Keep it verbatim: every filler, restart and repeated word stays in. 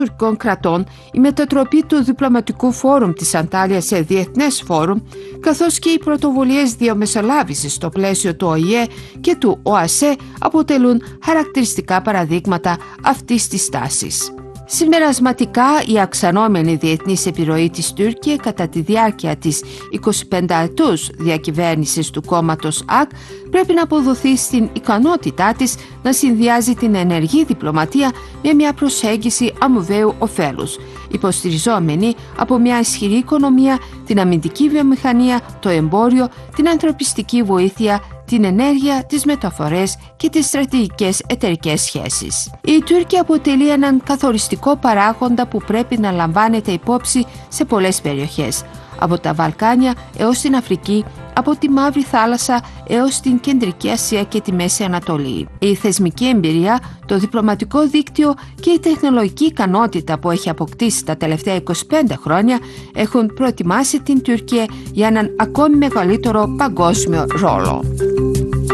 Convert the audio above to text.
τουρκικών κρατών, η μετατροπή του διπλωματικού φόρουμ της Αντάλια σε διεθνές φόρουμ, καθώς και οι πρωτοβουλίες διαμεσολάβησης στο πλαίσιο του Ο Η Ε και του Ο Α Σε αποτελούν χαρακτηριστικά παραδείγματα αυτής της τάσης. Συμπερασματικά, η αυξανόμενη διεθνής επιρροή της Τουρκία κατά τη διάρκεια της εικοσιπενταετούς διακυβέρνησης του κόμματος Α Κ πρέπει να αποδοθεί στην ικανότητά της να συνδυάζει την ενεργή διπλωματία με μια προσέγγιση αμοιβαίου ωφέλους, υποστηριζόμενη από μια ισχυρή οικονομία, την αμυντική βιομηχανία, το εμπόριο, την ανθρωπιστική βοήθεια, την ενέργεια, τις μεταφορές και τις στρατηγικές εταιρικές σχέσεις. Η Τουρκία αποτελεί έναν καθοριστικό παράγοντα που πρέπει να λαμβάνεται υπόψη σε πολλές περιοχές, από τα Βαλκάνια έως την Αφρική, από τη Μαύρη Θάλασσα έως την Κεντρική Ασία και τη Μέση Ανατολή. Η θεσμική εμπειρία, το διπλωματικό δίκτυο και η τεχνολογική ικανότητα που έχει αποκτήσει τα τελευταία είκοσι πέντε χρόνια έχουν προετοιμάσει την Τουρκία για έναν ακόμη μεγαλύτερο παγκόσμιο ρόλο.